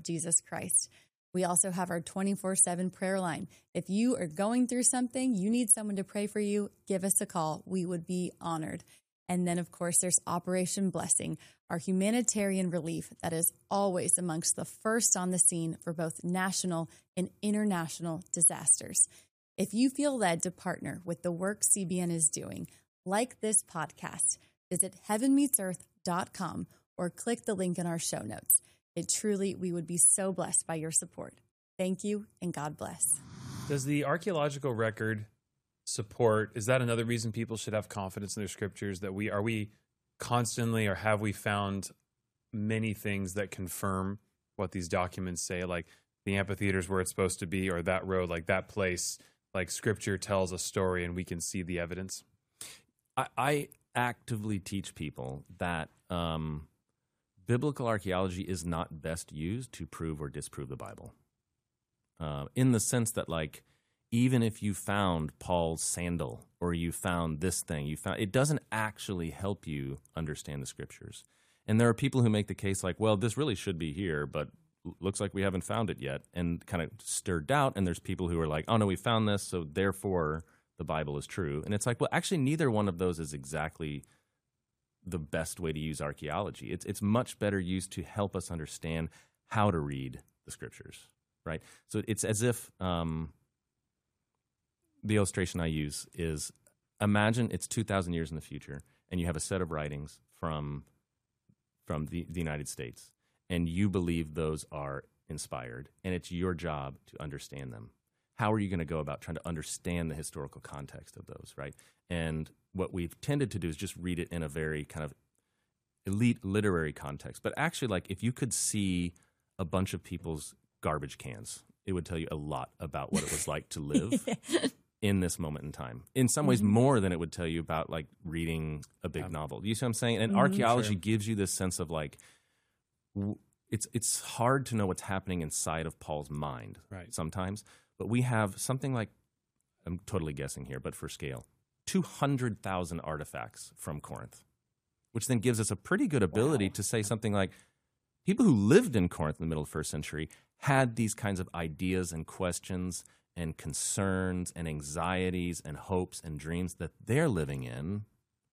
Jesus Christ. We also have our 24/7 prayer line. If you are going through something, you need someone to pray for you, give us a call. We would be honored. And then, of course, there's Operation Blessing, our humanitarian relief that is always amongst the first on the scene for both national and international disasters. If you feel led to partner with the work CBN is doing, like this podcast, visit heavenmeetsearth.com or click the link in our show notes. We would be so blessed by your support. Thank you, and God bless. Does the archaeological record support, is that another reason people should have confidence in their scriptures, that are we constantly, or have we found many things that confirm what these documents say, like the amphitheater's where it's supposed to be, or that road, like that place, like scripture tells a story and we can see the evidence? I actively teach people that biblical archaeology is not best used to prove or disprove the Bible. In the sense that, like, even if you found Paul's sandal or you found this thing, it doesn't actually help you understand the scriptures. And there are people who make the case like, well, this really should be here, but looks like we haven't found it yet, and kind of stir doubt. And there's people who are like, oh no, we found this, so therefore the Bible is true. And it's like, well, actually neither one of those is exactly the best way to use archaeology. It's much better used to help us understand how to read the scriptures, right? So it's as if the illustration I use is, imagine it's 2,000 years in the future, and you have a set of writings from the United States, and you believe those are inspired, and it's your job to understand them. How are you going to go about trying to understand the historical context of those, right? And what we've tended to do is just read it in a very kind of elite literary context. But actually, like, if you could see a bunch of people's garbage cans, it would tell you a lot about what it was like to live in this moment in time. In some ways, more than it would tell you about, like, reading a big novel. You see what I'm saying? And archaeology gives you this sense of, like, it's hard to know what's happening inside of Paul's mind sometimes. But we have something like, I'm totally guessing here, but for scale, 200,000 artifacts from Corinth, which then gives us a pretty good ability to say something like, people who lived in Corinth in the middle of the first century had these kinds of ideas and questions and concerns and anxieties and hopes and dreams that they're living in.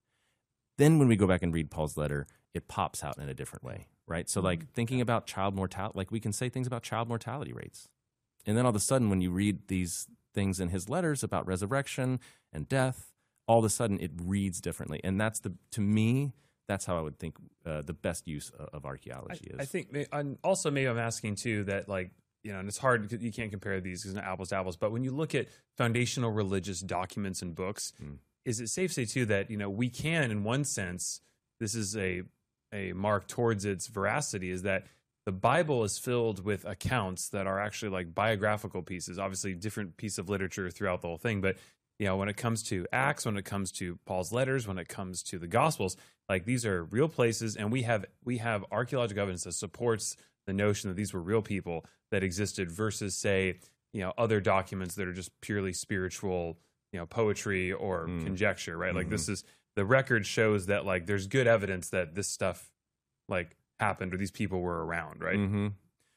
Then when we go back and read Paul's letter, it pops out in a different way, right? So like thinking about child mortality, like we can say things about child mortality rates. And then all of a sudden when you read these things in his letters about resurrection and death, all of a sudden it reads differently. And that's to me, that's how I would think the best use of archaeology is. I think also maybe I'm asking too that, like, you know, and it's hard because you can't compare these because it's not apples to apples, but when you look at foundational religious documents and books, is it safe to say too that, you know, we can, in one sense, this is a mark towards its veracity, is that the Bible is filled with accounts that are actually like biographical pieces, obviously different piece of literature throughout the whole thing. But, you know, when it comes to Acts, when it comes to Paul's letters, when it comes to the Gospels, like these are real places. And we have archaeological evidence that supports the notion that these were real people that existed versus, say, you know, other documents that are just purely spiritual, you know, poetry or conjecture, right? Like this is, the record shows that, like, there's good evidence that this stuff, like, happened or these people were around, right?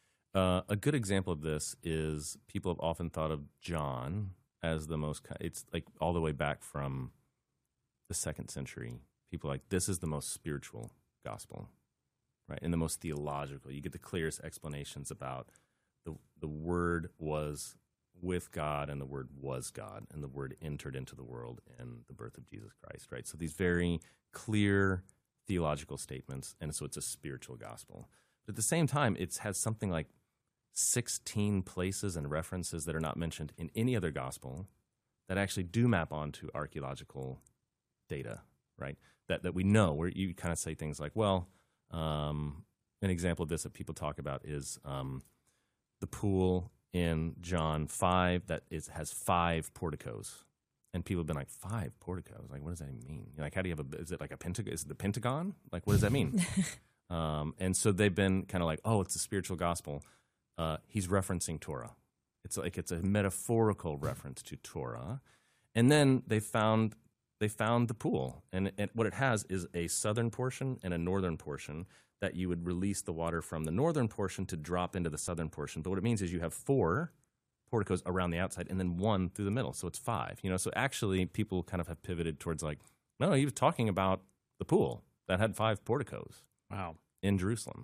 A good example of this is people have often thought of John as the most, it's like all the way back from the 2nd century. People are like, this is the most spiritual gospel, right? And the most theological. You get the clearest explanations about the Word was with God, and the Word was God, and the Word entered into the world in the birth of Jesus Christ, right? So these very clear theological statements, and so it's a spiritual gospel. But at the same time, it has something like 16 places and references that are not mentioned in any other gospel that actually do map onto archaeological data, right? That we know, where you kind of say things like, well, an example of this that people talk about is the pool in John 5 that has 5 porticos. And people have been like, 5 porticos? Like, what does that mean? Like, how do you have is it like a pentagon? Is it the Pentagon? Like, what does that mean? And so they've been kind of like, oh, it's a spiritual gospel. He's referencing Torah. It's like it's a metaphorical reference to Torah. And then they found they found the pool. And what it has is a southern portion and a northern portion that you would release the water from the northern portion to drop into the southern portion. But what it means is you have 4 porticos around the outside and then 1 through the middle. So it's 5. So actually people kind of have pivoted towards like, no, he was talking about the pool that had 5 porticos. Wow. In Jerusalem.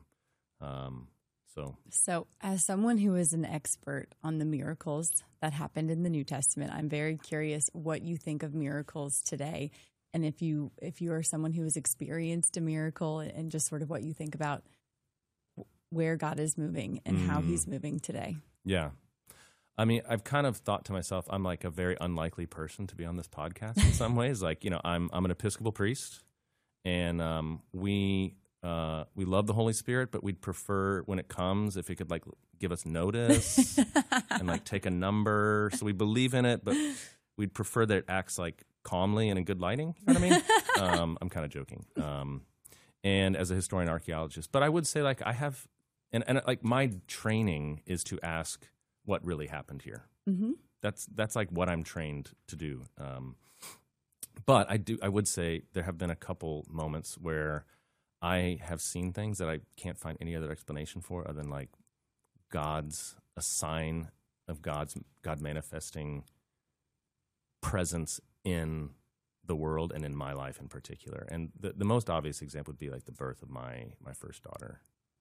So as someone who is an expert on the miracles that happened in the New Testament, I'm very curious what you think of miracles today. And if you are someone who has experienced a miracle and just sort of what you think about where God is moving and how he's moving today. Yeah. I mean, I've kind of thought to myself, I'm like a very unlikely person to be on this podcast in some ways. Like, I'm an Episcopal priest, and we love the Holy Spirit, but we'd prefer when it comes if it could like give us notice and like take a number. So we believe in it, but we'd prefer that it acts like calmly and in good lighting. You know what I mean? I'm kind of joking. And as a historian archaeologist, but I would say like I have, and like my training is to ask what really happened here. Mm-hmm. That's like what I'm trained to do. But I would say there have been a couple moments where I have seen things that I can't find any other explanation for other than like a sign of God manifesting presence in the world and in my life in particular. And the most obvious example would be like the birth of my first daughter,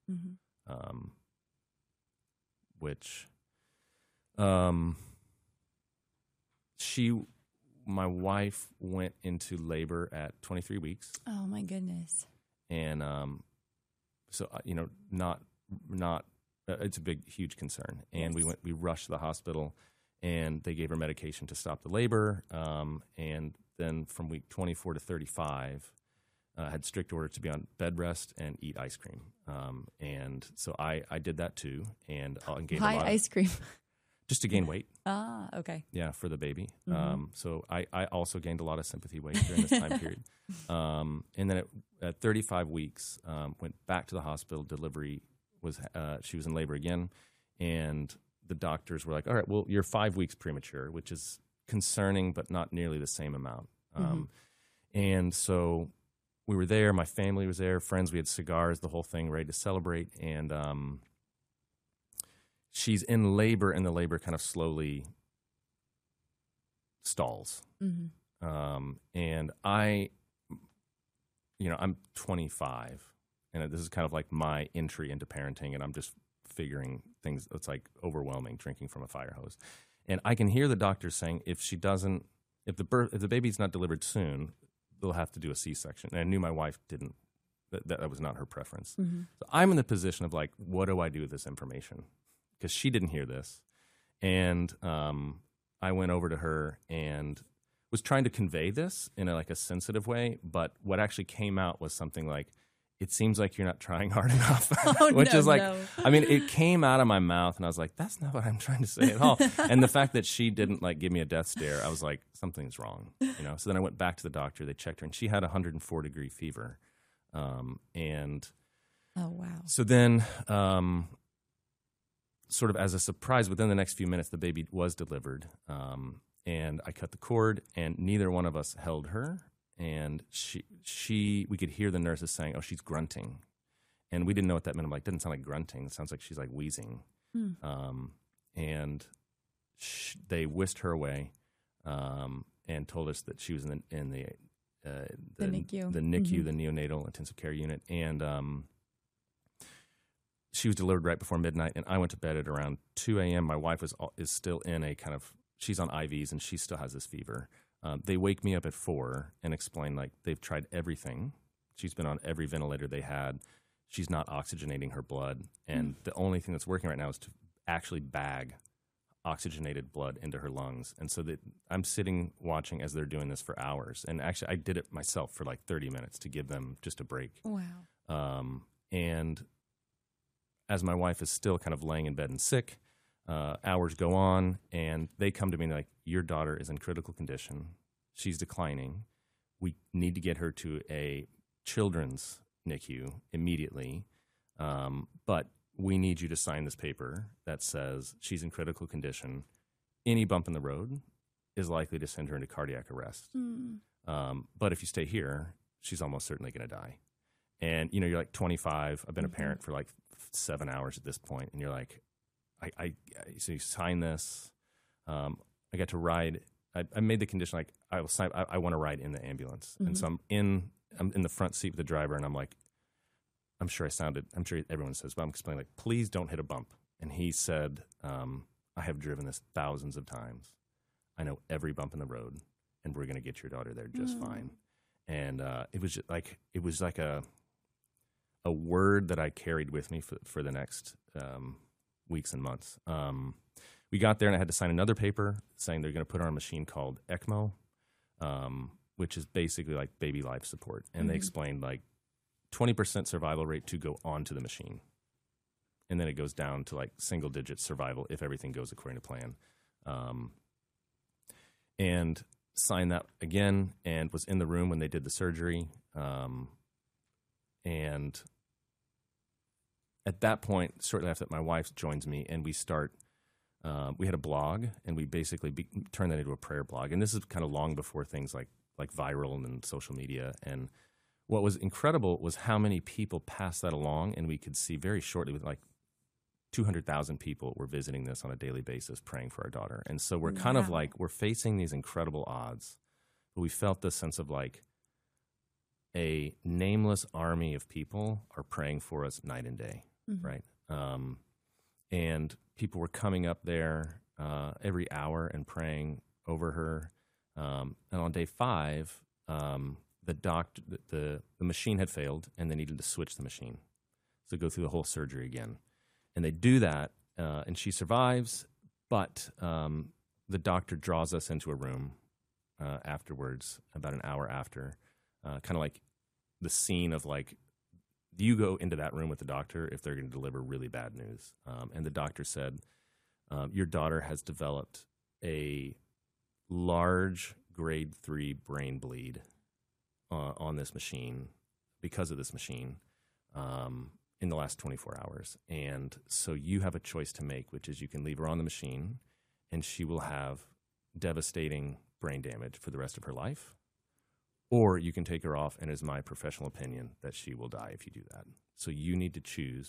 which my wife went into labor at 23 weeks. Oh my goodness. And so it's a big, huge concern. And yes. we rushed to the hospital, and they gave her medication to stop the labor. And then from week 24 to 35, had strict orders to be on bed rest and eat ice cream. And so I did that too, and gained Why ice cream? Just to gain weight. Ah, okay. Yeah, for the baby. Mm-hmm. So I also gained a lot of sympathy weight during this time period. And then at 35 weeks, went back to the hospital. Delivery she was in labor again. And the doctors were like, all right, well, you're 5 weeks premature, which is concerning, but not nearly the same amount. And so we were there. My family was there, friends. We had cigars, the whole thing, ready to celebrate. And she's in labor, and the labor kind of slowly stalls. Mm-hmm. And I'm 25, and this is kind of like my entry into parenting, and I'm just figuring things. It's like overwhelming, drinking from a fire hose. And I can hear the doctors saying, if the baby's not delivered soon, they'll have to do a C-section. And I knew my wife didn't. That was not her preference. Mm-hmm. So I'm in the position of like, what do I do with this information? Because she didn't hear this. And I went over to her and was trying to convey this in a sensitive way. But what actually came out was something like, it seems like you're not trying hard enough. Which is like, no. I mean, it came out of my mouth, and I was like, that's not what I'm trying to say at all. And the fact that she didn't like give me a death stare, I was like, something's wrong. So then I went back to the doctor. They checked her, and she had 104-degree fever. And oh, wow. So then, sort of as a surprise, within the next few minutes, the baby was delivered. And I cut the cord, and neither one of us held her. And we could hear the nurses saying, oh, she's grunting. And we didn't know what that meant. I'm like, it doesn't sound like grunting. It sounds like she's like wheezing. And they whisked her away, and told us that she was in the NICU. The NICU, the neonatal intensive care unit. And she was delivered right before midnight, and I went to bed at around 2 a.m. My wife is still in a kind of, she's on IVs, and she still has this fever. They wake me up at 4 and explain, like, they've tried everything. She's been on every ventilator they had. She's not oxygenating her blood. And the only thing that's working right now is to actually bag oxygenated blood into her lungs. And so I'm sitting watching as they're doing this for hours. And actually, I did it myself for like 30 minutes to give them just a break. Wow. And as my wife is still kind of laying in bed and sick, hours go on, and they come to me and they're like, your daughter is in critical condition. She's declining. We need to get her to a children's NICU immediately, but we need you to sign this paper that says she's in critical condition. Any bump in the road is likely to send her into cardiac arrest. But if you stay here, she's almost certainly going to die. And, you know, you're like 25. I've been a parent for like 7 hours at this point. And you're like, so you sign this. I got to ride. I made the condition like I will sign. I want to ride in the ambulance. And so I'm in the front seat with the driver, and I'm like, I'm sure everyone says, but I'm explaining like, please don't hit a bump. And he said, I have driven this thousands of times. I know every bump in the road, and we're going to get your daughter there just fine. And it was like a word that I carried with me for the next weeks and months. We got there, and I had to sign another paper saying they're going to put her on a machine called ECMO, which is basically like baby life support. And they explained like 20% survival rate to go onto the machine. And then it goes down to like single digit survival if everything goes according to plan. And signed that again, and was in the room when they did the surgery. And at that point, shortly after that, my wife joins me, and we start. We had a blog, and we basically turned that into a prayer blog. And this is kind of long before things like viral and social media. And what was incredible was how many people passed that along, and we could see very shortly with like 200,000 people were visiting this on a daily basis, praying for our daughter. And so we're kind of like, we're facing these incredible odds, but we felt this sense of like a nameless army of people are praying for us night and day, right? And people were coming up there every hour and praying over her. And on day 5, the machine had failed, and they needed to switch the machine. So go through the whole surgery again. And they do that, and she survives, but the doctor draws us into a room afterwards, about an hour after, kind of like the scene of like, you go into that room with the doctor if they're going to deliver really bad news. And the doctor said, your daughter has developed a large grade 3 brain bleed on this machine because of this machine. In the last 24 hours. And so you have a choice to make, which is you can leave her on the machine and she will have devastating brain damage for the rest of her life, or you can take her off, and it is my professional opinion that she will die if you do that. So you need to choose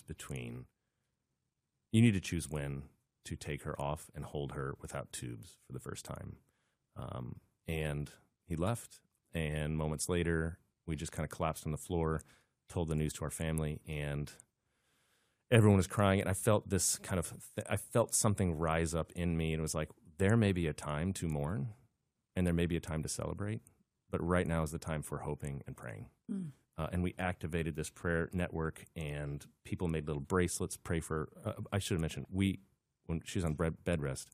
when to take her off and hold her without tubes for the first time. And he left, and moments later, we just kind of collapsed on the floor, told the news to our family, and everyone was crying. And I felt this kind of, I felt something rise up in me, and it was like, there may be a time to mourn, and there may be a time to celebrate, but right now is the time for hoping and praying. And we activated this prayer network, and people made little bracelets, pray for, I should have mentioned, when she was on bed rest,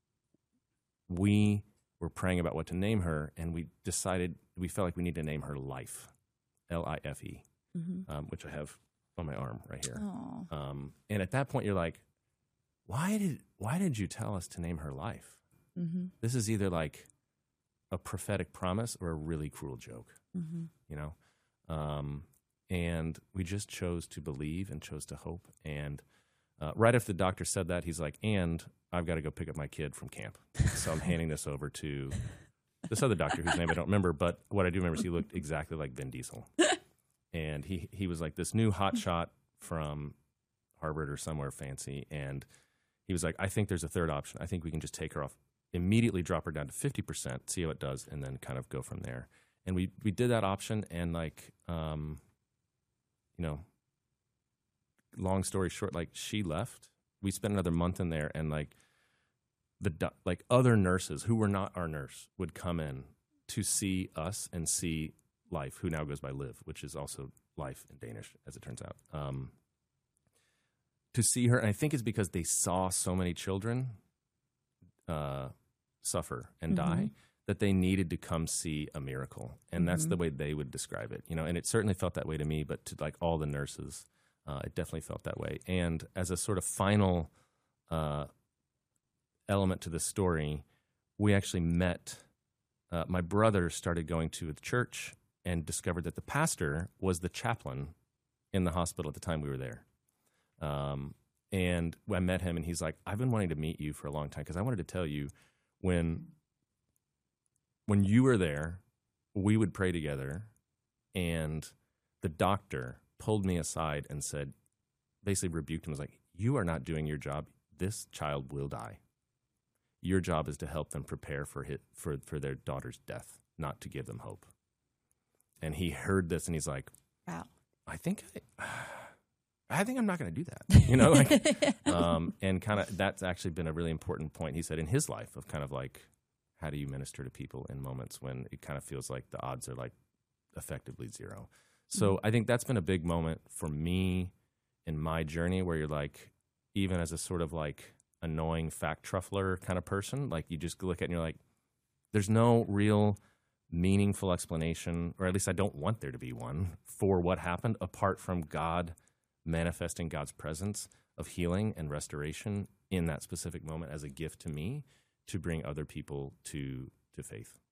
we were praying about what to name her, and we felt like we need to name her Life, L-I-F-E. Which I have on my arm right here. And at that point, you're like, why did you tell us to name her Life? This is either like a prophetic promise or a really cruel joke, you know? And we just chose to believe and chose to hope. And right after the doctor said that, he's like, and I've got to go pick up my kid from camp. So I'm handing this over to this other doctor whose name I don't remember, but what I do remember is he looked exactly like Vin Diesel. And he was like this new hot shot from Harvard or somewhere fancy. And he was like, I think there's a third option. I think we can just take her off, immediately drop her down to 50%, see how it does, and then kind of go from there. And we did that option, and like, you know, long story short, like she left. We spent another month in there, and like like other nurses who were not our nurse would come in to see us and see Life, who now goes by Liv, which is also life in Danish, as it turns out. To see her, and I think it's because they saw so many children suffer and die, that they needed to come see a miracle. And that's the way they would describe it, you know, and it certainly felt that way to me, but to like all the nurses, it definitely felt that way. And as a sort of final element to the story, we actually met, my brother started going to the church and discovered that the pastor was the chaplain in the hospital at the time we were there. And I met him, and he's like, I've been wanting to meet you for a long time, because I wanted to tell you, when you were there, we would pray together, and the doctor pulled me aside and said, basically rebuked him, was like, you are not doing your job. This child will die. Your job is to help them prepare for their daughter's death, not to give them hope. And he heard this, and he's like, wow. I think I'm not going to do that, you know, like, and kind of that's actually been a really important point, he said, in his life, of kind of like, how do you minister to people in moments when it kind of feels like the odds are like effectively zero? So I think that's been a big moment for me in my journey, where you're like, even as a sort of like annoying fact truffler kind of person, like you just look at it and you're like, there's no real meaningful explanation, or at least I don't want there to be one, for what happened apart from God manifesting God's presence of healing and restoration in that specific moment as a gift to me to bring other people to faith.